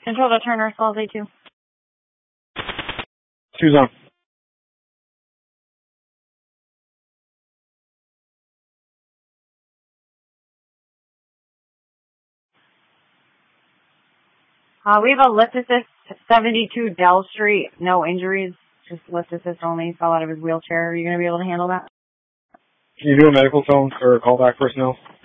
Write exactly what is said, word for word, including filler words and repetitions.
Control to Turner, Falls A two. Two's on. Uh, we have a lift assist, seventy-two Dell Street, no injuries, just lift assist only, fell out of his wheelchair. Are you going to be able to handle that? Can you do a medical phone or callback personnel?